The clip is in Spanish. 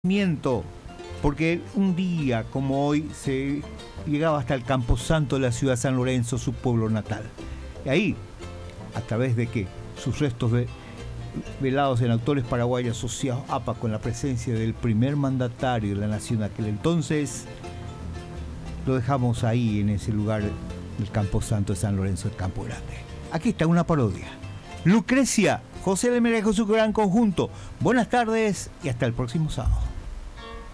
Miento, porque un día como hoy se llegaba hasta el Camposanto de la ciudad de San Lorenzo, su pueblo natal. Y ahí, a través de que sus restos velados en autores paraguayos asociados APA con la presencia del primer mandatario de la nación de aquel entonces, lo dejamos ahí en ese lugar del Camposanto de San Lorenzo del Campo Grande. Aquí está una parodia. Lucrecia, José de Merejo, su gran conjunto. Buenas tardes y hasta el próximo sábado.